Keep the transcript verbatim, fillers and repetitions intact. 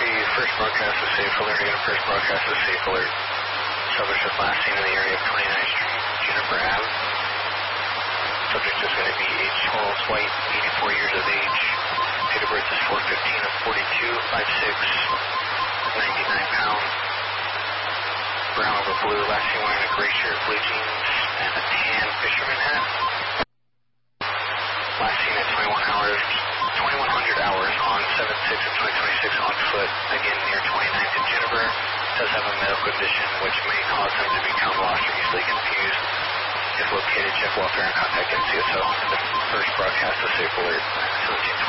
Murphy, first broadcast of safe alert. Again, first broadcast of safe alert. Subject is last seen in the area of twenty-ninth Street, Juniper Avenue. Subject is going to be H. Charles White, eighty-four years of age. Date of birth is four fifteen of forty-two, five six, ninety-nine pounds. Brown over blue, last seen wearing a gray shirt, blue jeans, and a tan fisherman hat. Last seen at twenty-one hours, twenty-one hundred hours on seven six of twenty twenty-six on foot, again near twenty-ninth and Juniper. Does have a medical condition which may cause him to become lost or easily confused. If located, check welfare and contact N C S O. The first broadcast of safe alert, seventeen